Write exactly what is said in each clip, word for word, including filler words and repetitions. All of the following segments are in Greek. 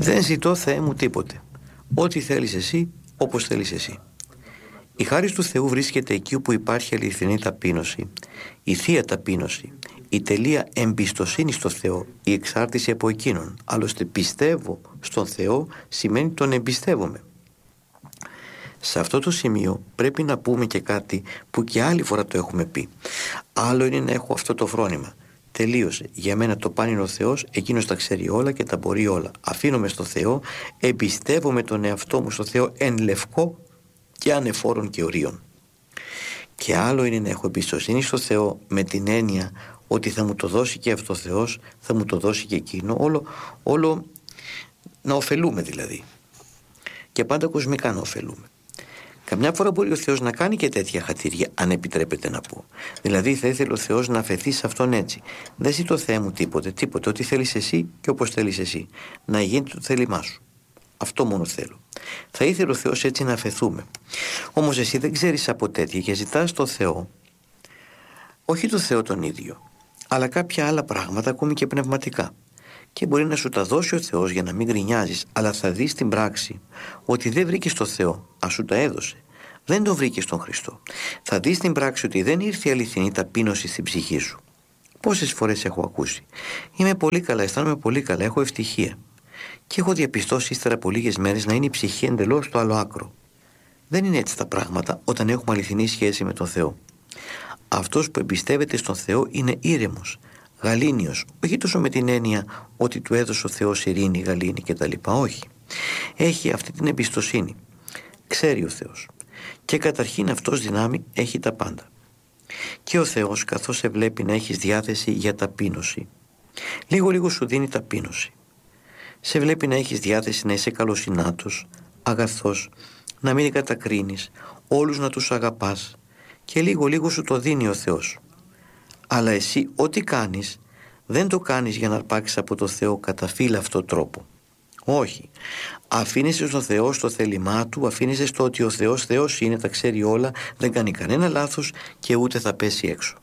Δεν ζητώ, Θεέ μου, τίποτε. Ό,τι θέλεις εσύ, όπως θέλεις εσύ. Η χάρις του Θεού βρίσκεται εκεί όπου υπάρχει αληθινή ταπείνωση, η θεία ταπείνωση, η τελεία εμπιστοσύνη στο Θεό, η εξάρτηση από Εκείνον. Άλλωστε πιστεύω στον Θεό σημαίνει τον εμπιστεύομαι. Σε αυτό το σημείο πρέπει να πούμε και κάτι που και άλλη φορά το έχουμε πει. Άλλο είναι να έχω αυτό το φρόνημα. Τελείωσε. Για μένα το παν είναι ο Θεός, εκείνος τα ξέρει όλα και τα μπορεί όλα. Αφήνομαι στο Θεό, εμπιστεύομαι τον εαυτό μου στο Θεό εν λευκό και ανεφόρων και ορίων. Και άλλο είναι να έχω εμπιστοσύνη στο Θεό με την έννοια ότι θα μου το δώσει και αυτό ο Θεός, θα μου το δώσει και εκείνο, όλο, όλο να ωφελούμε δηλαδή. Και πάντα κοσμικά να ωφελούμε. Καμιά φορά μπορεί ο Θεός να κάνει και τέτοια χατήρια, αν επιτρέπετε να πω. Δηλαδή θα ήθελε ο Θεός να αφαιθεί σε αυτόν έτσι. Δεν ζητώ, Θεέ μου, τίποτε, τίποτε. Ό,τι θέλεις εσύ και όπως θέλεις εσύ. Να γίνει το θέλημά σου. Αυτό μόνο θέλω. Θα ήθελε ο Θεός έτσι να αφαιθούμε. Όμως εσύ δεν ξέρεις από τέτοια και ζητάς το Θεό, όχι το Θεό τον ίδιο, αλλά κάποια άλλα πράγματα, ακόμη και πνευματικά. Και μπορεί να σου τα δώσει ο Θεός για να μην γκρινιάζεις, αλλά θα δεις στην πράξη ότι δεν βρήκες το Θεό, ας σου τα έδωσε. Δεν το βρήκες τον Χριστό. Θα δεις στην πράξη ότι δεν ήρθε η αληθινή ταπείνωση στην ψυχή σου. Πόσες φορές έχω ακούσει. Είμαι πολύ καλά, αισθάνομαι πολύ καλά, έχω ευτυχία. Και έχω διαπιστώσει ύστερα από λίγες μέρες να είναι η ψυχή εντελώς στο άλλο άκρο. Δεν είναι έτσι τα πράγματα όταν έχουμε αληθινή σχέση με τον Θεό. Αυτός που εμπιστεύεται στον Θεό είναι ήρεμος, γαλήνιος, όχι τόσο με την έννοια ότι του έδωσε ο Θεός ειρήνη, γαλήνη κτλ. Όχι. Έχει αυτή την εμπιστοσύνη. Ξέρει ο Θεός. Και καταρχήν αυτός δυνάμει έχει τα πάντα. Και ο Θεός, καθώς σε βλέπει να έχεις διάθεση για ταπείνωση, λίγο λίγο σου δίνει ταπείνωση. Σε βλέπει να έχεις διάθεση να είσαι καλοσυνάτος, αγαθός, να μην κατακρίνεις, όλους να τους αγαπάς, και λίγο λίγο σου το δίνει ο Θεός. Αλλά εσύ ό,τι κάνεις δεν το κάνεις για να αρπάξεις από το Θεό κατά φύλαυτο τρόπο. Όχι. Αφήνεσαι στον Θεό, στο θέλημά Του, αφήνεσαι στο ότι ο Θεός Θεός είναι, τα ξέρει όλα, δεν κάνει κανένα λάθος και ούτε θα πέσει έξω.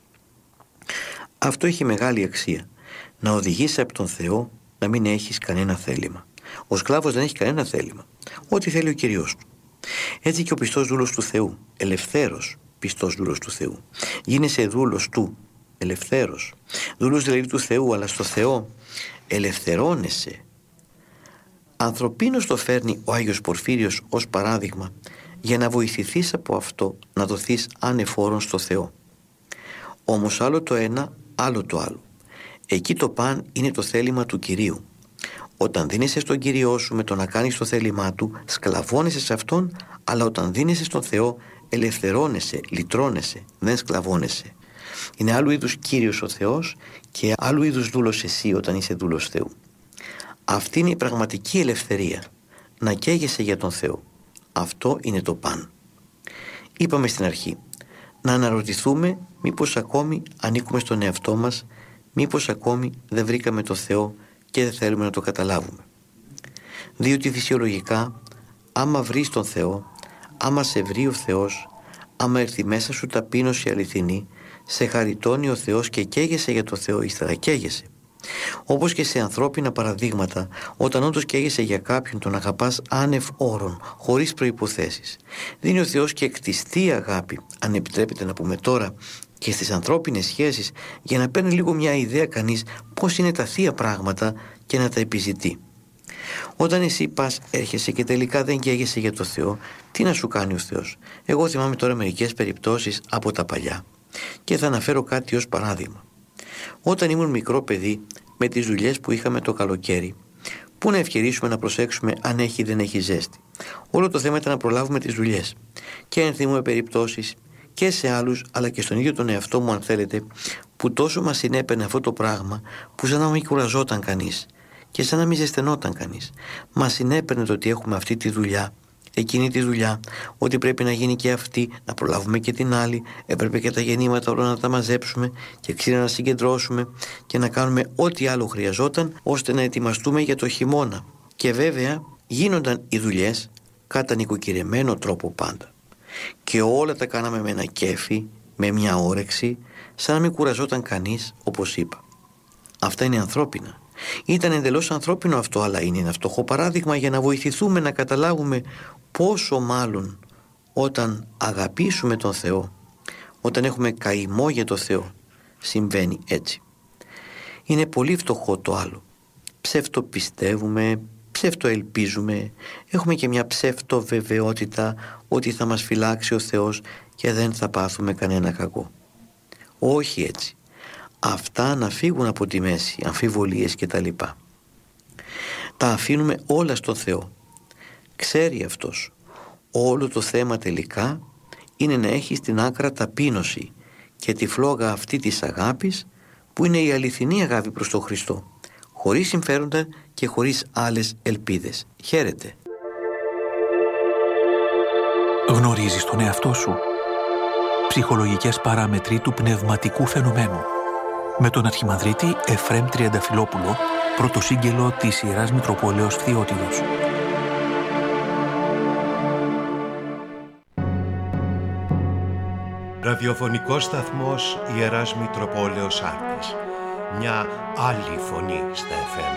Αυτό έχει μεγάλη αξία. Να οδηγείς από τον Θεό να μην έχεις κανένα θέλημα. Ο σκλάβος δεν έχει κανένα θέλημα. Ό,τι θέλει ο Κύριος του. Έτσι και ο πιστός δούλος του Θεού, ελευθέρος πιστός δούλος του Θεού. Γίνεσαι δούλος του, ελευθέρος. Δούλος δηλαδή του Θεού, αλλά στο Θεό ελευθερώνεσαι. Ανθρωπίνος το φέρνει ο Άγιος Πορφύριος ως παράδειγμα για να βοηθηθείς από αυτό να δοθείς ανεφόρον στο Θεό. Όμως άλλο το ένα, άλλο το άλλο. Εκεί το παν είναι το θέλημα του Κυρίου. Όταν δίνεσαι στον Κύριό σου με το να κάνεις το θέλημά Του, σκλαβώνεσαι σε Αυτόν, αλλά όταν δίνεσαι στον Θεό, ελευθερώνεσαι, λυτρώνεσαι, δεν σκλαβώνεσαι. Είναι άλλου είδους Κύριος ο Θεός και άλλου είδους δούλος εσύ όταν είσαι δούλος Θεού. Αυτή είναι η πραγματική ελευθερία, να καίγεσαι για τον Θεό. Αυτό είναι το παν. Είπαμε στην αρχή, να αναρωτηθούμε μήπως ακόμη ανήκουμε στον εαυτό μας, μήπως ακόμη δεν βρήκαμε το Θεό και δεν θέλουμε να το καταλάβουμε. Διότι φυσιολογικά, άμα βρεις τον Θεό, άμα σε βρει ο Θεός, άμα έρθει μέσα σου ταπείνωση αληθινή, σε χαριτώνει ο Θεός και καίγεσαι για το Θεό, ύστερα καίγεσαι. Όπως και σε ανθρώπινα παραδείγματα, όταν όντως καίγεσαι για κάποιον, τον αγαπάς άνευ όρων, χωρίς προϋποθέσεις. Δίνει ο Θεός και εκτιστή αγάπη, αν επιτρέπετε να πούμε τώρα, και στις ανθρώπινες σχέσεις, για να παίρνει λίγο μια ιδέα κανείς πώς είναι τα θεία πράγματα και να τα επιζητεί. Όταν εσύ πας, έρχεσαι και τελικά δεν καίγεσαι για το Θεό, τι να σου κάνει ο Θεός? Εγώ θυμάμαι τώρα μερικές περιπτώσεις από τα παλιά και θα αναφέρω κάτι ως παράδειγμα. Όταν ήμουν μικρό παιδί, με τις δουλειές που είχαμε το καλοκαίρι, πού να ευκαιρίσουμε να προσέξουμε αν έχει ή δεν έχει ζέστη. Όλο το θέμα ήταν να προλάβουμε τις δουλειές. Και ενθυμούμε περιπτώσεις και σε άλλους, αλλά και στον ίδιο τον εαυτό μου, αν θέλετε, που τόσο μας συνέπαιρνε αυτό το πράγμα, που σαν να μην κουραζόταν κανείς και σαν να μην ζεσθενόταν κανείς. Μας συνέπαιρνε το ότι έχουμε αυτή τη δουλειά, εκείνη τη δουλειά, ότι πρέπει να γίνει και αυτή, να προλάβουμε και την άλλη, έπρεπε και τα γεννήματα όλα να τα μαζέψουμε και ξύρα να συγκεντρώσουμε και να κάνουμε ό,τι άλλο χρειαζόταν ώστε να ετοιμαστούμε για το χειμώνα. Και βέβαια γίνονταν οι δουλειές κατά νοικοκυρεμένο τρόπο πάντα. Και όλα τα κάναμε με ένα κέφι, με μια όρεξη, σαν να μην κουραζόταν κανείς, όπως είπα. Αυτά είναι ανθρώπινα. Ήταν εντελώς ανθρώπινο αυτό, αλλά είναι ένα φτωχό παράδειγμα για να βοηθηθούμε να καταλάβουμε πόσο μάλλον όταν αγαπήσουμε τον Θεό, όταν έχουμε καημό για τον Θεό, συμβαίνει έτσι. Είναι πολύ φτωχό το άλλο. Ψεύτο πιστεύουμε, ψεύτο ελπίζουμε, έχουμε και μια ψεύτο βεβαιότητα ότι θα μας φυλάξει ο Θεός και δεν θα πάθουμε κανένα κακό. Όχι έτσι. Αυτά να φύγουν από τη μέση, αμφιβολίες και τα λοιπά. Τα αφήνουμε όλα στον Θεό. Ξέρει Αυτός. Όλο το θέμα τελικά είναι να έχει στην άκρα ταπείνωση και τη φλόγα αυτή της αγάπης που είναι η αληθινή αγάπη προς τον Χριστό, χωρίς συμφέροντα και χωρίς άλλες ελπίδες. Χαίρετε. Γνωρίζεις τον εαυτό σου? Ψυχολογικές παράμετροι του πνευματικού φαινομένου. Με τον Αρχιμανδρίτη Εφραίμ Τριανταφυλόπουλο, πρωτοσύγγελο της Ιεράς Μητροπόλεως Φθιώτιδος. Ραδιοφωνικός σταθμός Ιεράς Μητροπόλεως Άρτης. Μια άλλη φωνή στα εφ εμ.